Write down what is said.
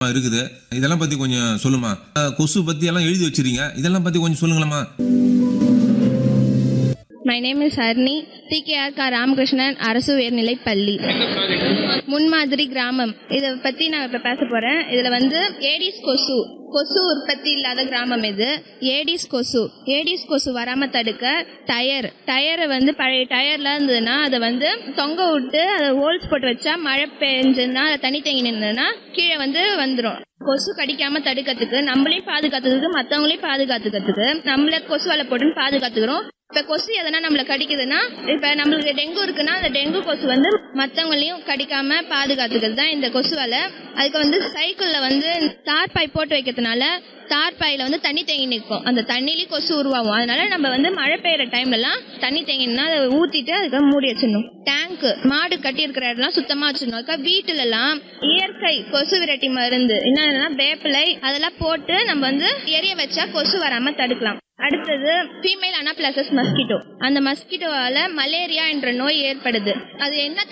இருக்குது. இதெல்லாம் பத்தி கொஞ்சம் சொல்லுமா. கொசு பத்தி எல்லாம் எழுதி வச்சிருக்கீங்க, இதெல்லாம் பத்தி கொஞ்சம் சொல்லுங்களேம்மா. My name is Harni. TKR Ramakrishnan அரசு உயர்நிலைப் பள்ளி முன்மாதிரி கிராமம். இதை பத்தி நான் இப்ப பேச போறேன். இதுல ஏடிஸ் கொசு கொசு உற்பத்தி இல்லாத கிராமம் இது. ஏடிஸ் கொசு வராம தடுக்க டயரை பழைய டயர்ல இருந்ததுன்னா அதை தொங்க விட்டு அதை ஹோல்ஸ் போட்டு வச்சா மழை பெஞ்சுன்னா அதை தண்ணி தேங்கி நின்றதுன்னா கீழே வந்துடும். கொசு கடிக்காம தடுக்கிறதுக்கு நம்மளையும் பாதுகாத்துக்கிறதுக்கு மற்றவங்களையும் பாதுகாத்துக்கிறதுக்கு நம்மள கொசு வலை போட்டுன்னு பாதுகாத்துக்கிறோம். இப்ப கொசு எதனா நம்மள கடிக்குதுன்னா, இப்ப நம்மளுக்கு டெங்கு இருக்குன்னா அந்த டெங்கு கொசு மத்தவங்களையும் கடிக்காம பாதுகாத்துக்கிறது தான் இந்த கொசு வலை. அதுக்கு சைக்கிள்ல தார்பாய் போட்டு வைக்கிறதுனால தார்பாயில தண்ணி தேங்கி நிற்கும். அந்த தண்ணிலையும் கொசு உருவாகும். அதனால நம்ம மழை பெய்யற டைம்ல எல்லாம் தண்ணி தேங்கினா அதை ஊத்திட்டு அதுக்கு மூடி வச்சிடணும். டேங்க் மாடு கட்டி இருக்கிற இடம்லாம் சுத்தமா வச்சிடணும். வீட்டுல எல்லாம் இயற்கை கொசு விரட்டி மருந்து என்னன்னா வேப்பிலை அதெல்லாம் போட்டு நம்ம எரிய வச்சா கொசு வராம தடுக்கலாம். அடுத்தது ஃபீமேல் அனாபிளாசஸ் மஸ்கிட்டோ. அந்த மஸ்கிட்டோவால மலேரியா என்ற நோய் ஏற்படுது. அது என்ன